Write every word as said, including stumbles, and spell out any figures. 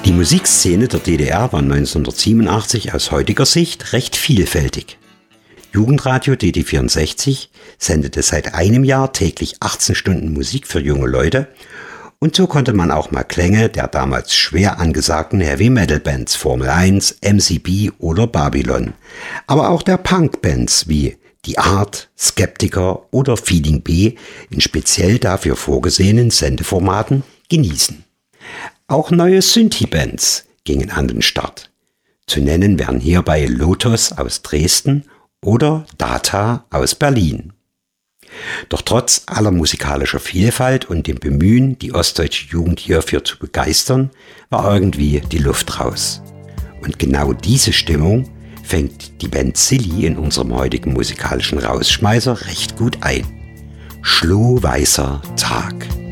Die Musikszene der D D R war neunzehnhundertsiebenundachtzig aus heutiger Sicht recht vielfältig. Jugendradio D D vierundsechzig sendete seit einem Jahr täglich achtzehn Stunden Musik für junge Leute und so konnte man auch mal Klänge der damals schwer angesagten Heavy-Metal-Bands Formel eins, M C B oder Babylon, aber auch der Punk-Bands wie Die Art, Skeptiker oder Feeling B in speziell dafür vorgesehenen Sendeformaten genießen. Auch neue Synthie-Bands gingen an den Start. Zu nennen wären hierbei Lotos aus Dresden oder Data aus Berlin. Doch trotz aller musikalischer Vielfalt und dem Bemühen, die ostdeutsche Jugend hierfür zu begeistern, war irgendwie die Luft raus. Und genau diese Stimmung fängt die Band Silly in unserem heutigen musikalischen Rausschmeißer recht gut ein. Schlohweißer Tag.